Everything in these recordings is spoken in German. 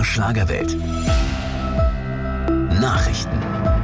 MDR Schlagerwelt. Nachrichten.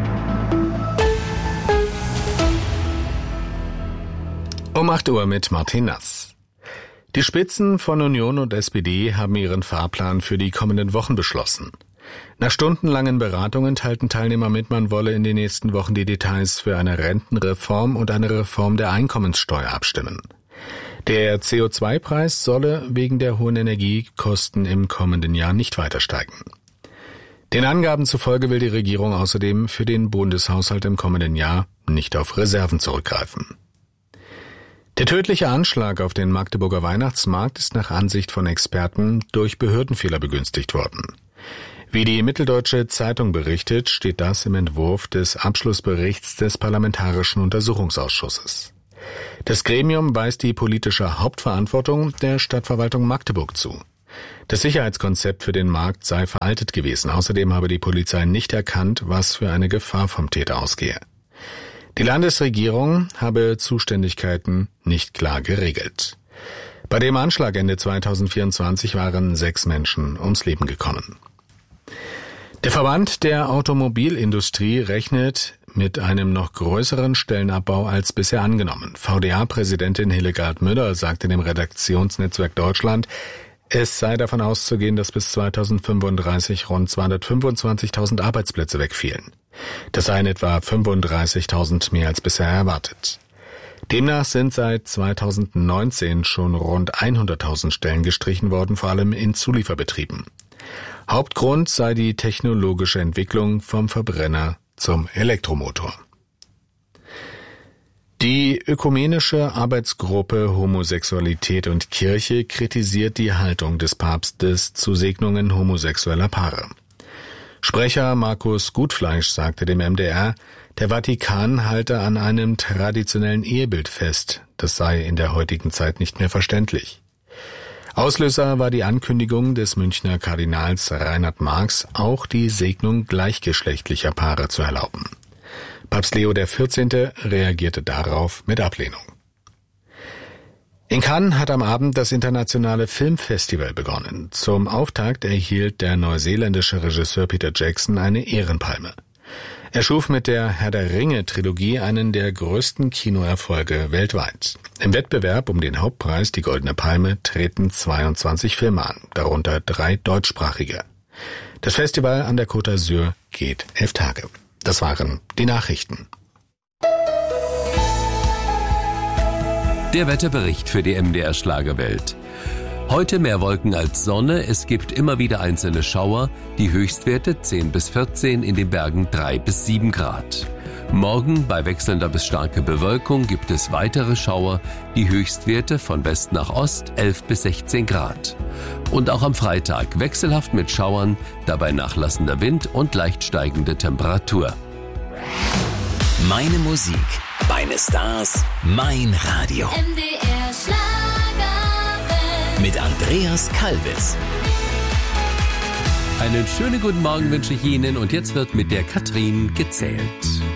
Um 8 Uhr mit Martin Nass. Die Spitzen von Union und SPD haben ihren Fahrplan für die kommenden Wochen beschlossen. Nach stundenlangen Beratungen teilten Teilnehmer mit, man wolle in den nächsten Wochen die Details für eine Rentenreform und eine Reform der Einkommenssteuer abstimmen. Der CO2-Preis solle wegen der hohen Energiekosten im kommenden Jahr nicht weiter steigen. Den Angaben zufolge will die Regierung außerdem für den Bundeshaushalt im kommenden Jahr nicht auf Reserven zurückgreifen. Der tödliche Anschlag auf den Magdeburger Weihnachtsmarkt ist nach Ansicht von Experten durch Behördenfehler begünstigt worden. Wie die Mitteldeutsche Zeitung berichtet, steht das im Entwurf des Abschlussberichts des Parlamentarischen Untersuchungsausschusses. Das Gremium weist die politische Hauptverantwortung der Stadtverwaltung Magdeburg zu. Das Sicherheitskonzept für den Markt sei veraltet gewesen. Außerdem habe die Polizei nicht erkannt, was für eine Gefahr vom Täter ausgehe. Die Landesregierung habe Zuständigkeiten nicht klar geregelt. Bei dem Anschlag Ende 2024 waren 6 Menschen ums Leben gekommen. Der Verband der Automobilindustrie rechnet mit einem noch größeren Stellenabbau als bisher angenommen. VDA-Präsidentin Hildegard Müller sagte dem Redaktionsnetzwerk Deutschland, es sei davon auszugehen, dass bis 2035 rund 225.000 Arbeitsplätze wegfielen. Das seien etwa 35.000 mehr als bisher erwartet. Demnach sind seit 2019 schon rund 100.000 Stellen gestrichen worden, vor allem in Zulieferbetrieben. Hauptgrund sei die technologische Entwicklung vom Verbrenner zum Elektromotor. Die Ökumenische Arbeitsgruppe Homosexualität und Kirche kritisiert die Haltung des Papstes zu Segnungen homosexueller Paare. Sprecher Markus Gutfleisch sagte dem MDR, der Vatikan halte an einem traditionellen Ehebild fest. Das sei in der heutigen Zeit nicht mehr verständlich. Auslöser war die Ankündigung des Münchner Kardinals Reinhard Marx, auch die Segnung gleichgeschlechtlicher Paare zu erlauben. Papst Leo XIV. Reagierte darauf mit Ablehnung. In Cannes hat am Abend das internationale Filmfestival begonnen. Zum Auftakt erhielt der neuseeländische Regisseur Peter Jackson eine Ehrenpalme. Er schuf mit der Herr der Ringe-Trilogie einen der größten Kinoerfolge weltweit. Im Wettbewerb um den Hauptpreis, die Goldene Palme, treten 22 Filme an, darunter 3 deutschsprachige. Das Festival an der Côte d'Azur geht 11 Tage. Das waren die Nachrichten. Der Wetterbericht für die MDR Schlagerwelt. Heute mehr Wolken als Sonne, es gibt immer wieder einzelne Schauer, die Höchstwerte 10 bis 14, in den Bergen 3 bis 7 Grad. Morgen bei wechselnder bis starker Bewölkung gibt es weitere Schauer, die Höchstwerte von West nach Ost 11 bis 16 Grad. Und auch am Freitag wechselhaft mit Schauern, dabei nachlassender Wind und leicht steigende Temperatur. Meine Musik, meine Stars, mein Radio. MDR Schlagerwelt. Mit Andreas Kalbitz. Einen schönen guten Morgen wünsche ich Ihnen und jetzt wird mit der Katrin gezählt.